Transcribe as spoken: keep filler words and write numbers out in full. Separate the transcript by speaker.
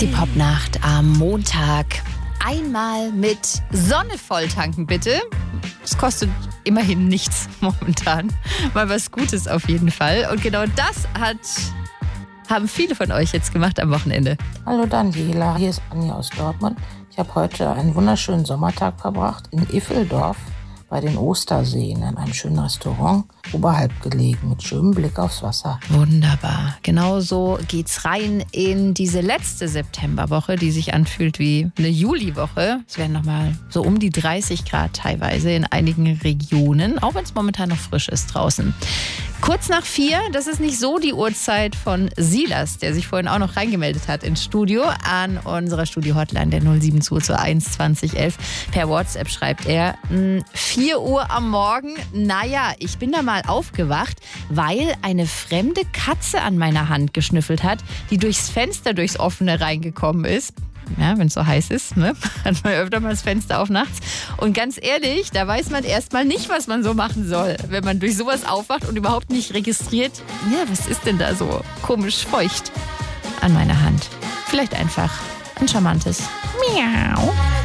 Speaker 1: Die Popnacht am Montag. Einmal mit Sonne volltanken, bitte. Es kostet immerhin nichts momentan. Mal was Gutes auf jeden Fall. Und genau das hat, haben viele von euch jetzt gemacht am Wochenende.
Speaker 2: Hallo Daniela, hier ist Anja aus Dortmund. Ich habe heute einen wunderschönen Sommertag verbracht in Iffeldorf bei den Osterseen in einem schönen Restaurant, oberhalb gelegen, mit schönem Blick aufs Wasser.
Speaker 1: Wunderbar. Genau so geht's rein in diese letzte Septemberwoche, die sich anfühlt wie eine Juliwoche. Es werden nochmal so um die dreißig Grad teilweise in einigen Regionen, auch wenn es momentan noch frisch ist draußen. Kurz nach vier, das ist nicht so die Uhrzeit von Silas, der sich vorhin auch noch reingemeldet hat ins Studio, an unserer Studio-Hotline der null sieben zwei zwei eins zwanzig elf. Per WhatsApp schreibt er, vier Uhr am Morgen, naja, ich bin da mal aufgewacht, weil eine fremde Katze an meiner Hand geschnüffelt hat, die durchs Fenster, durchs Offene reingekommen ist. Ja, wenn es so heiß ist, ne? Hat man öfter mal das Fenster auf nachts. Und ganz ehrlich, da weiß man erstmal nicht, was man so machen soll, wenn man durch sowas aufwacht und überhaupt nicht registriert, ja, was ist denn da so komisch feucht an meiner Hand? Vielleicht einfach ein charmantes Miau.